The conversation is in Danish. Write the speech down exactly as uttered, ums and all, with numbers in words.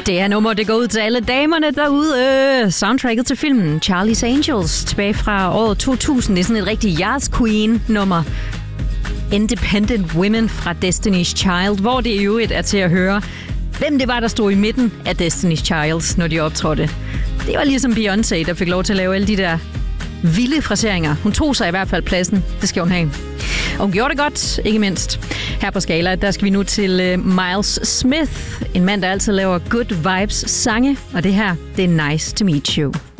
Det her nummer, det går ud til alle damerne derude. Soundtracket til filmen Charlie's Angels tilbage fra året to tusind. Det er sådan et rigtig Yas Queen-nummer. Independent Women fra Destiny's Child, hvor det i øvrigt er til at høre, hvem det var, der stod i midten af Destiny's Child, når de optrådte. Det var ligesom Beyoncé, der fik lov til at lave alle de der vilde fraseringer. Hun tog sig i hvert fald pladsen. Det skal hun have. Og hun gjorde det godt, ikke mindst. Her på Skala, der skal vi nu til Miles Smith. En mand, der altid laver good vibes sange. Og det her, det er Nice to Meet You.